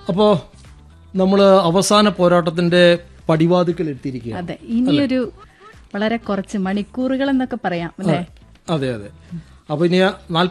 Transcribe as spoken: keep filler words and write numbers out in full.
അപ്പോൾ നമ്മൾ അവസാന പോരാട്ടത്തിന്റെ പടിവാതിക്കൽ എത്തിയിരിക്കുകയാണ്. അതെ, ഇനിയൊരു വളരെ കുറച്ച് മണിക്കൂറുകൾ എന്നൊക്കെ പറയാം അല്ലേ? അതെ അതെ. അപ്പൊ ഇനി